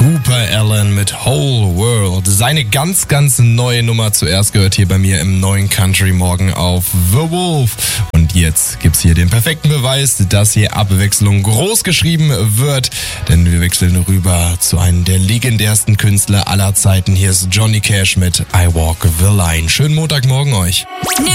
Cooper Alan mit Whole World. Seine ganz, ganz neue Nummer zuerst gehört hier bei mir im neuen Country Morgen auf The Wolf. Und jetzt gibt's hier den perfekten Beweis, dass hier Abwechslung groß geschrieben wird. Denn wir wechseln rüber zu einem der legendärsten Künstler aller Zeiten. Hier ist Johnny Cash mit I Walk the Line. Schönen Montagmorgen euch.